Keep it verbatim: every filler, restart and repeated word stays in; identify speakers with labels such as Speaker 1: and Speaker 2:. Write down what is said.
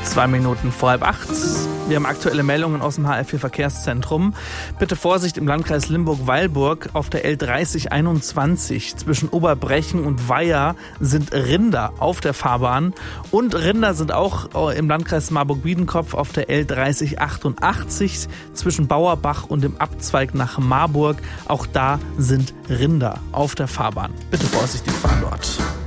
Speaker 1: Zwei Minuten vor halb acht. Wir haben aktuelle Meldungen aus dem H F vier Verkehrszentrum. Bitte Vorsicht im Landkreis Limburg-Weilburg auf der L dreißig einundzwanzig. Zwischen Oberbrechen und Weiher sind Rinder auf der Fahrbahn. Und Rinder sind auch im Landkreis Marburg-Biedenkopf auf der L dreißig achtundachtzig. Zwischen Bauerbach und dem Abzweig nach Marburg. Auch da sind Rinder auf der Fahrbahn. Bitte vorsichtig fahren dort.